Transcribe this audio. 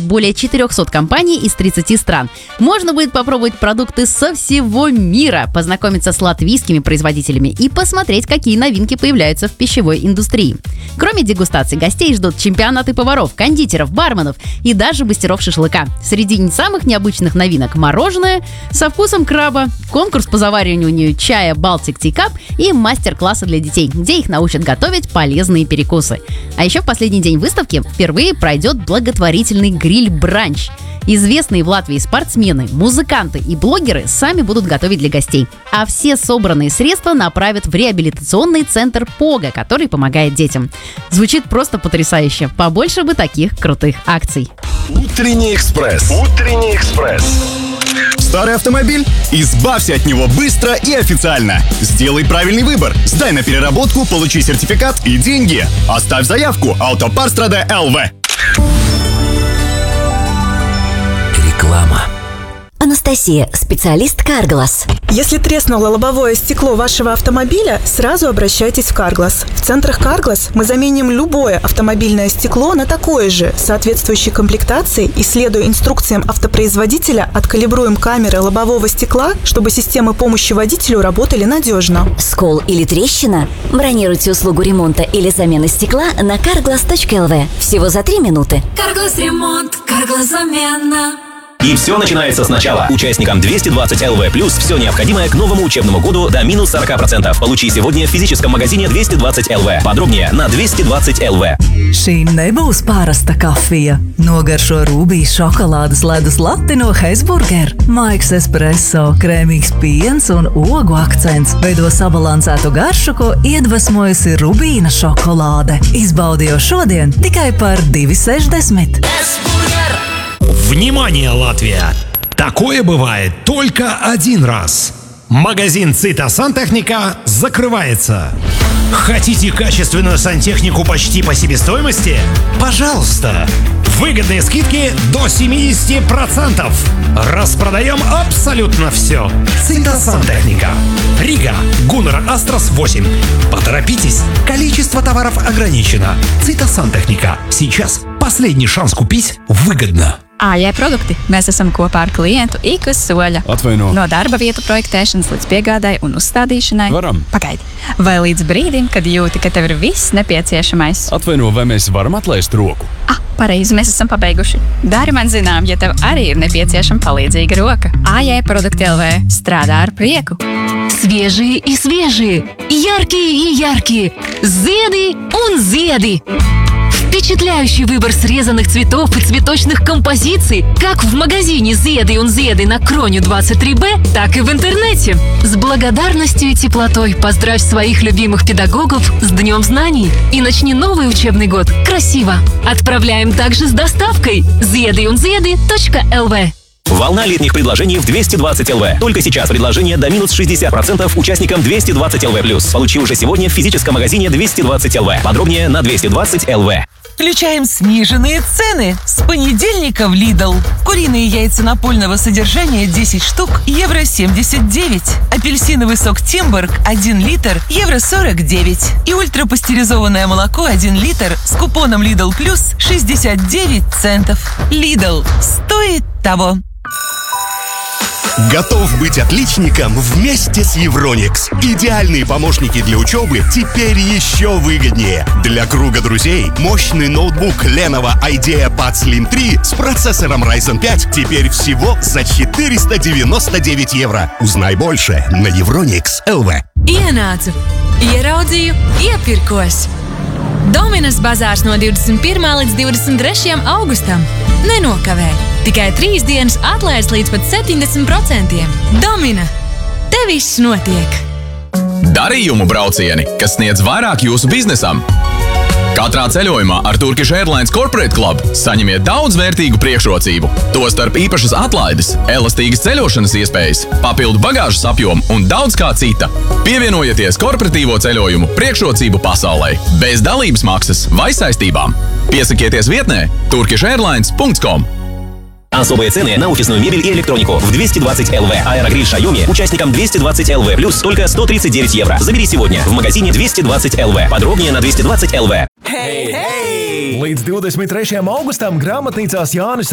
более 400 компаний из 30 стран. Можно будет попробовать продукты со всего мира, познакомиться с латвийскими производителями и посмотреть, какие новинки появляются в пищевой индустрии. Кроме дегустаций, гостей ждут чемпионаты поваров, кондитеров, барменов и даже мастеров шашлыка. Среди не самых необычных новинок – мороженое со вкусом краба, конкурс по завариванию чая Baltic Tea Cup и мастер-классы для детей, где их научат готовить полезные перекусы. А еще в последний день выставки впервые пройдет благотворительный гриль-бранч. Известные в Латвии спортсмены, музыканты и блогеры сами будут готовить для гостей. А все собранные средства направят в реабилитационный центр ПОГа, который помогает детям. Звучит просто потрясающе. Побольше бы таких крутых акций. Утренний экспресс. Утренний экспресс. Старый автомобиль? Избавься от него быстро и официально. Сделай правильный выбор. Сдай на переработку, получи сертификат и деньги. Оставь заявку. Автопарстрада ЛВ. Реклама. Анастасия, специалист Carglass. Если треснуло лобовое стекло вашего автомобиля, сразу обращайтесь в Carglass. В центрах Carglass мы заменим любое автомобильное стекло на такое же, соответствующей комплектации, и, следуя инструкциям автопроизводителя, откалибруем камеры лобового стекла, чтобы системы помощи водителю работали надежно. Скол или трещина? Бронируйте услугу ремонта или замены стекла на carglass.lv. Всего за 3 минуты. Carglass ремонт, Carglass замена. И все начинается сначала. Участникам 220 ЛВ+, все необходимое к новому учебному году до минус 40%. Получи сегодня в физическом магазине 220 ЛВ. Подробнее на 220 ЛВ. Šī nebūs parasta kafija. Nogaršo rūbijas šokolādes ledus lati no Hesburger. Maiks espresso, krēmīgs piens un ogu akcents veido sabalansētu garšu, ko iedvesmojusi rubīna šokolāde. Izbaudi jau šodien tikai par 2,60. Внимание, Латвия! Такое бывает только один раз. Магазин ЦИТа Сантехника закрывается. Хотите качественную сантехнику почти по себестоимости? Пожалуйста! Выгодные скидки до 70%. Распродаем абсолютно все. ЦИТа Сантехника. Рига, Гуннер Астрас 8. Поторопитесь, количество товаров ограничено. ЦИТа Сантехника. Сейчас последний шанс купить выгодно. AJ produkti. Mēs esam kopā ar klientu ik uz soļa. Atvaino. No darba vietu projektēšanas līdz piegādai un uzstādīšanai. Varam. Pagaidi. Vai līdz brīdim, kad jūti, ka tev ir viss nepieciešamais? Atvaino, vai mēs varam atlaist roku? Pareizi, mēs esam pabeiguši. Dari man zinām, ja tev arī ir nepieciešama palīdzīga roka. AJ Produkti LV strādā ar prieku. Свежие и свежие, яркие и яркие, ziedi un ziedi. Впечатляющий выбор срезанных цветов и цветочных композиций как в магазине Ziedi un Ziedi на Кроню 23Б, так и в интернете. С благодарностью и теплотой поздравь своих любимых педагогов с Днем знаний и начни новый учебный год красиво. Отправляем также с доставкой ziediunziedi.lv. Волна летних предложений в 220 ЛВ. Только сейчас предложение до минус 60% участникам 220 ЛВ+. Получи уже сегодня в физическом магазине 220 ЛВ. Подробнее на 220 ЛВ. Включаем сниженные цены. С понедельника в Lidl. Куриные яйца напольного содержания 10 штук, евро 79. Апельсиновый сок Тимбург 1 литр, евро 49. И ультрапастеризованное молоко 1 литр с купоном Lidl Plus 69 центов. Lidl. Стоит того. Готов быть отличником вместе с Евроникс. Идеальные помощники для учебы теперь еще выгоднее. Для круга друзей мощный ноутбук Lenovo IdeaPad Slim 3 с процессором Ryzen 5 теперь всего за 499 евро. Узнай больше на Euronics.lv. Ienācu, ieraudzīju, iepirkos. Dominas bazārs no 21. līdz 23. augustam. Nenokavē. Tikai 3 dienas atlaides līdz pat 70%. Domina. Te viss notiek. Darījumu braucieni, kas sniedz vairāk jūsu biznesam. Katrā ceļojumā ar Turkish Airlines Corporate Club saņemiet daudz vērtīgu priekšrocību. Tostarp īpašas atlaides, elastīgas ceļošanas iespējas, papildu bagāžas apjomu un daudz kā cita. Pievienojieties korporatīvo ceļojumu priekšrocību pasaulē, bez dalības maksas vai saistībām. Piesakieties vietnē turkishairlines.com. Особые цены на офисную мебель и электронику в 220 ЛВ. Аэрогриль Xiaomi участникам 220 ЛВ плюс только 139 евро. Забери сегодня в магазине 220 ЛВ. Подробнее на 220 ЛВ. Līdz 23. augustam grāmatnīcās Jānis